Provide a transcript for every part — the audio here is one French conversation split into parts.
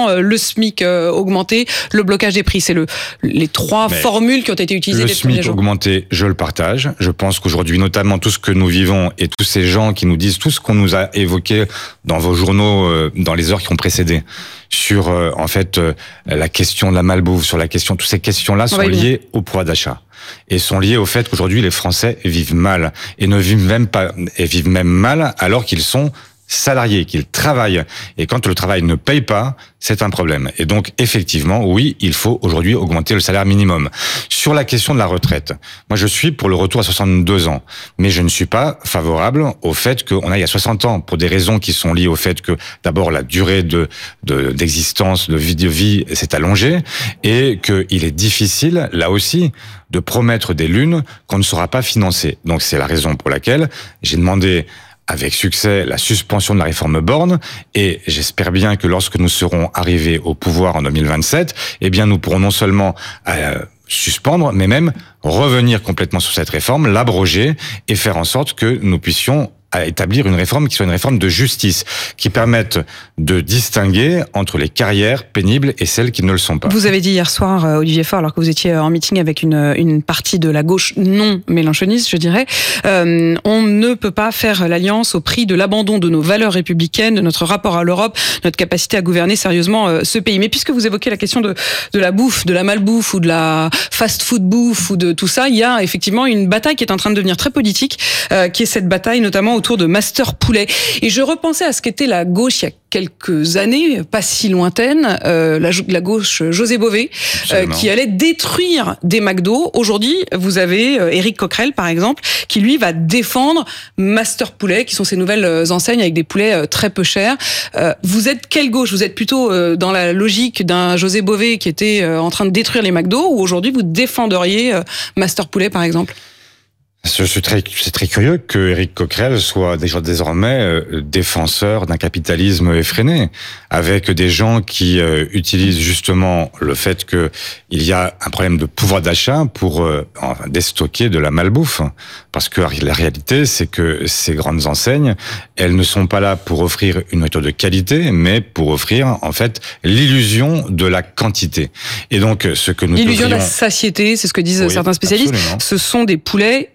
logement, le SMIC augmenté, le blocage des prix. C'est les trois formules qui ont été utilisées dès le premier jour. Le SMIC augmenté, je le partage. Je pense qu'aujourd'hui, notamment tout ce que nous vivons et tous ces gens qui nous disent tout ce qu'on nous a évoqué dans vos journaux dans les heures qui ont précédé sur la question de la malbouffe, sur la question, toutes ces questions-là sont liées au pouvoir d'achat et sont liées au fait qu'aujourd'hui les Français vivent mal et ne vivent même pas et vivent même mal alors qu'ils sont salariés, qu'ils travaillent. Et quand le travail ne paye pas, c'est un problème. Et donc, effectivement, oui, il faut aujourd'hui augmenter le salaire minimum. Sur la question de la retraite, moi, je suis pour le retour à 62 ans. Mais je ne suis pas favorable au fait qu'on aille à 60 ans pour des raisons qui sont liées au fait que, d'abord, la durée d'existence, de vie s'est allongée et qu'il est difficile, là aussi, de promettre des lunes qu'on ne saura pas financer. Donc, c'est la raison pour laquelle j'ai demandé avec succès la suspension de la réforme Borne, et j'espère bien que lorsque nous serons arrivés au pouvoir en 2027, eh bien nous pourrons non seulement suspendre, mais même revenir complètement sur cette réforme, l'abroger et faire en sorte que nous puissions à établir une réforme qui soit une réforme de justice, qui permette de distinguer entre les carrières pénibles et celles qui ne le sont pas. Vous avez dit hier soir, Olivier Faure, alors que vous étiez en meeting avec une partie de la gauche non mélenchoniste, je dirais, on ne peut pas faire l'alliance au prix de l'abandon de nos valeurs républicaines, de notre rapport à l'Europe, notre capacité à gouverner sérieusement ce pays. Mais puisque vous évoquez la question de la bouffe, de la malbouffe ou de la fast-food bouffe ou de tout ça, il y a effectivement une bataille qui est en train de devenir très politique, qui est cette bataille notamment autour de Master Poulet. Et je repensais à ce qu'était la gauche il y a quelques années, pas si lointaine, la gauche José Bové, qui allait détruire des McDo. Aujourd'hui, vous avez Éric Coquerel, par exemple, qui lui va défendre Master Poulet, qui sont ces nouvelles enseignes avec des poulets très peu chers. Vous êtes quelle gauche ? Vous êtes plutôt dans la logique d'un José Bové qui était en train de détruire les McDo, ou aujourd'hui vous défendriez Master Poulet, par exemple ? C'est très curieux que Éric Coquerel soit déjà désormais défenseur d'un capitalisme effréné, avec des gens qui utilisent justement le fait que il y a un problème de pouvoir d'achat pour déstocker de la malbouffe. Parce que la réalité, c'est que ces grandes enseignes, elles ne sont pas là pour offrir une nourriture de qualité, mais pour offrir en fait l'illusion de la quantité. Et donc, ce que nous l'illusion de la satiété, c'est ce que disent certains spécialistes. Absolument. Ce sont des poulets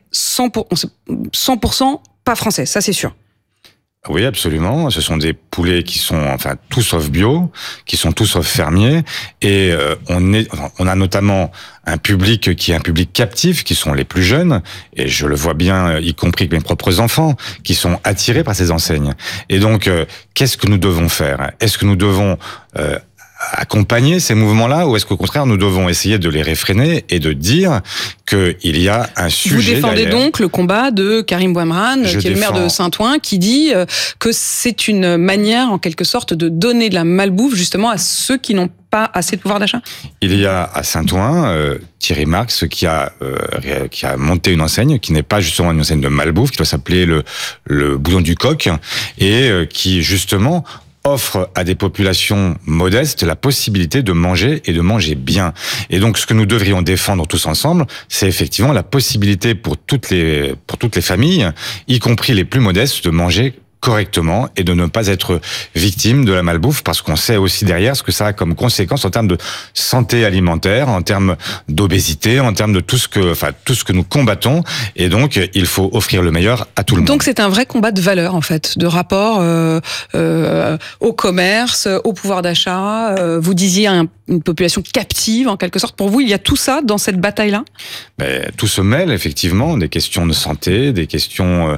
100% pas français, ça c'est sûr. Oui, absolument. Ce sont des poulets qui sont, enfin, tout sauf bio, qui sont tout sauf fermiers, et on a notamment un public qui est un public captif, qui sont les plus jeunes, et je le vois bien, y compris mes propres enfants, qui sont attirés par ces enseignes. Et donc, qu'est-ce que nous devons faire ? Est-ce que nous devons accompagner ces mouvements-là, ou est-ce qu'au contraire nous devons essayer de les réfréner et de dire qu'il y a un sujet derrière ? Vous défendez donc le combat de Karim Bouamrane, qui est le maire de Saint-Ouen, qui dit que c'est une manière en quelque sorte de donner de la malbouffe justement à ceux qui n'ont pas assez de pouvoir d'achat ? Il y a à Saint-Ouen Thierry Marx qui a monté une enseigne qui n'est pas justement une enseigne de malbouffe, qui doit s'appeler le Boudon du Coq, et qui justement offre à des populations modestes la possibilité de manger et de manger bien. Et donc, ce que nous devrions défendre tous ensemble, c'est effectivement la possibilité pour toutes les familles, y compris les plus modestes, de manger correctement et de ne pas être victime de la malbouffe, parce qu'on sait aussi derrière ce que ça a comme conséquence en termes de santé alimentaire, en termes d'obésité, en termes de tout ce que nous combattons. Et donc, il faut offrir le meilleur à tout le monde. Donc, c'est un vrai combat de valeurs, en fait, de rapport au commerce, au pouvoir d'achat. Vous disiez une population captive, en quelque sorte. Pour vous, il y a tout ça dans cette bataille-là ? Tout se mêle, effectivement, des questions de santé, des questions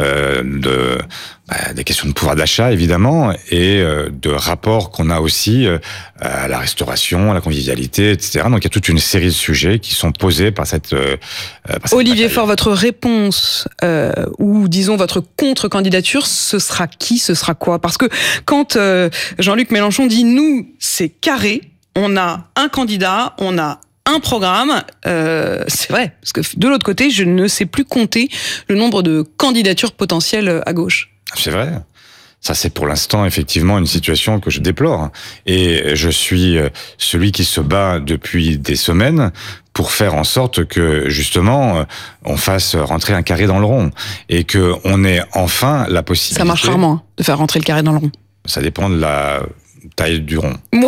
des questions de pouvoir d'achat, évidemment, et de rapports qu'on a aussi à la restauration, à la convivialité, etc. Donc, il y a toute une série de sujets qui sont posés par cette Olivier Faure, votre réponse, ou disons votre contre-candidature, ce sera qui, ce sera quoi ? Parce que quand Jean-Luc Mélenchon dit « nous, c'est carré », on a un candidat, on a un programme, c'est vrai, parce que de l'autre côté, je ne sais plus compter le nombre de candidatures potentielles à gauche. C'est vrai. Ça, c'est pour l'instant, effectivement, une situation que je déplore. Et je suis celui qui se bat depuis des semaines pour faire en sorte que, justement, on fasse rentrer un carré dans le rond. Et qu'on ait enfin la possibilité... Ça marche rarement, de faire rentrer le carré dans le rond. Ça dépend de la taille du rond.